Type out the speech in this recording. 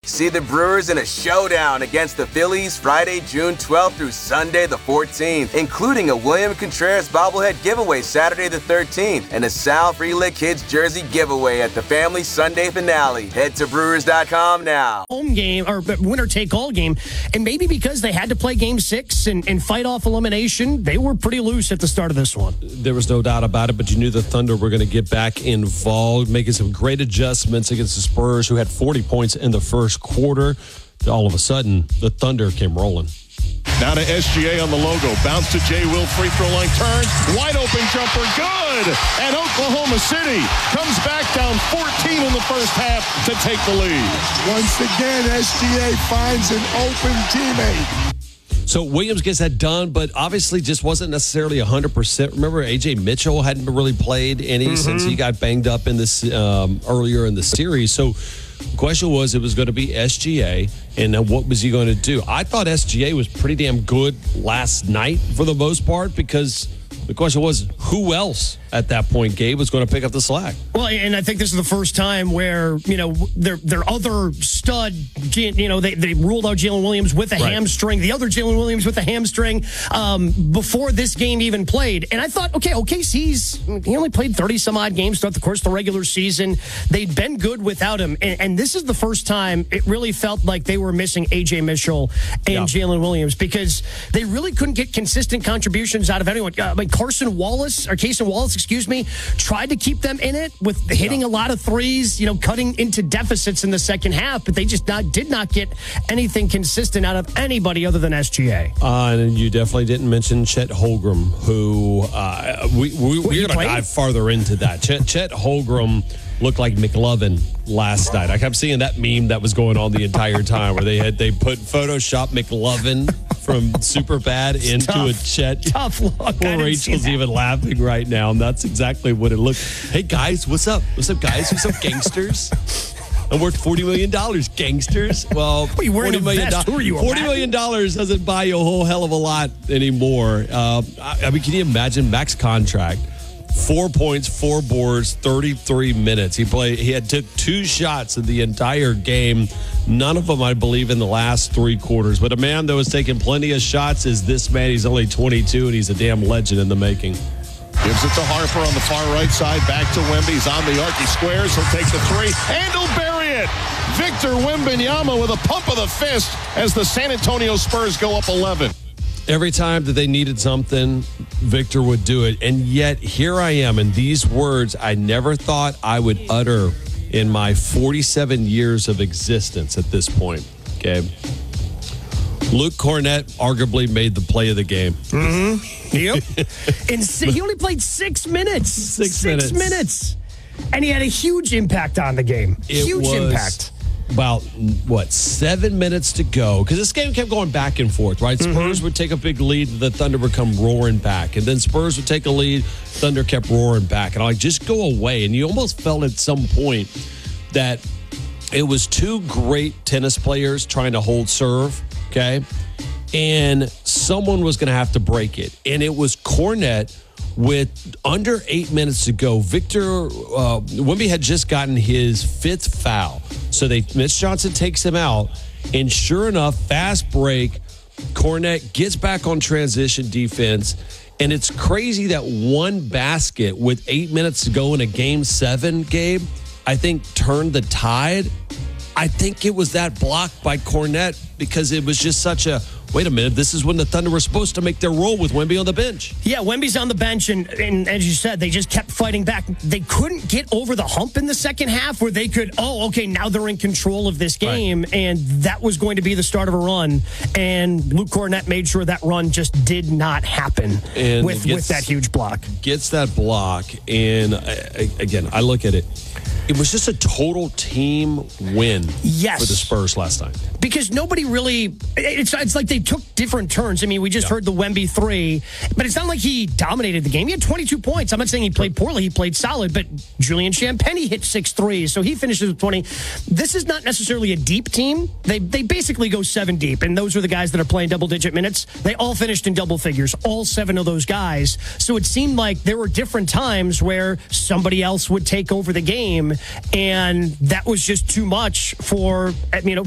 See the Brewers in a showdown against the Phillies Friday, June 12th through Sunday the 14th, including a William Contreras bobblehead giveaway Saturday the 13th and a Sal Frelick Kids jersey giveaway at the family Sunday finale. Head to Brewers.com now. Home game or winner-take-all game, and maybe because they had to play Game 6 and fight off elimination, they were pretty loose at the start of this one. There was no doubt about it, but you knew the Thunder were going to get back involved, making some great adjustments against the Spurs, who had 40 points in the first quarter. All of a sudden, the Thunder came rolling. Now to SGA on the logo. Bounce to J. Will, free throw line, turns. Wide open jumper, good! And Oklahoma City comes back down 14 in the first half to take the lead. Once again, SGA finds an open teammate. So Williams gets that done, but obviously just wasn't necessarily 100%. Remember, A.J. Mitchell hadn't really played any since he got banged up in this earlier in the series. So the question was, it was going to be SGA, and then what was he going to do? I thought SGA was pretty damn good last night for the most part, because the question was, who else at that point, Gabe, was going to pick up the slack? Well, and I think this is the first time where, their other stud, they ruled out Jalen Williams with a hamstring, the other Jalen Williams with a hamstring before this game even played. And I thought, okay, he only played 30-some-odd games throughout the course of the regular season. They'd been good without him. And this is the first time it really felt like they were missing A.J. Mitchell and Jalen Williams, because they really couldn't get consistent contributions out of anyone. Kaysen Wallace, tried to keep them in it with hitting a lot of threes, cutting into deficits in the second half, but they just did not get anything consistent out of anybody other than SGA. And you definitely didn't mention Chet Holmgren, who we're going to dive farther into that. Chet Holmgren looked like McLovin last night. I kept seeing that meme that was going on the entire time where they put Photoshop McLovin from Superbad into a Chet. Tough look. Poor Rachel's even laughing right now, and that's exactly what it looked. Hey guys, what's up? What's up, guys? What's up, gangsters? I'm worth $40 million, gangsters. Well, $40 million doesn't buy you a whole hell of a lot anymore. Can you imagine Mac's contract? 4 points, 4 boards, 33 minutes. He had took 2 shots in the entire game. None of them, I believe, in the last 3 quarters. But a man that was taking plenty of shots is this man. He's only 22, and he's a damn legend in the making. Gives it to Harper on the far right side. Back to Wemby. He's on the arc. He squares. He'll take the 3. And he'll bury it. Victor Wembanyama with a pump of the fist as the San Antonio Spurs go up 11. Every time that they needed something, Victor would do it. And yet, here I am, and these words I never thought I would utter in my 47 years of existence at this point. Okay. Luke Kornet arguably made the play of the game. Mm-hmm. Yep. And he only played 6 minutes. 6 minutes. And he had a huge impact on the game. Huge impact. About 7 minutes to go, because this game kept going back and forth, right? Spurs would take a big lead, the Thunder would come roaring back, and then Spurs would take a lead, Thunder kept roaring back, and I'm like, just go away. And you almost felt at some point that it was 2 great tennis players trying to hold serve, okay, and someone was going to have to break it, and it was Kornet. With under 8 minutes to go, Wemby had just gotten his 5th foul. So Mitch Johnson takes him out, and sure enough, fast break, Kornet gets back on transition defense, and it's crazy that one basket with 8 minutes to go in a Game 7, Gabe, I think turned the tide. I think it was that block by Kornet, because it was just such a, wait a minute, this is when the Thunder were supposed to make their roll with Wemby on the bench. Yeah, Wemby's on the bench, and as you said, they just kept fighting back. They couldn't get over the hump in the second half where they could, now they're in control of this game, right. And that was going to be the start of a run, and Luke Kornet made sure that run just did not happen with that huge block. Gets that block, and again, I look at it. It was just a total team win for the Spurs last night. Because nobody really, it's like they took different turns. I mean, we just heard the Wemby 3, but it's not like he dominated the game. He had 22 points. I'm not saying he played poorly. He played solid, but Julian Champagnie hit 6 threes, so he finishes with 20. This is not necessarily a deep team. They basically go 7 deep, and those are the guys that are playing double-digit minutes. They all finished in double figures, all 7 of those guys. So it seemed like there were different times where somebody else would take over the game, and that was just too much for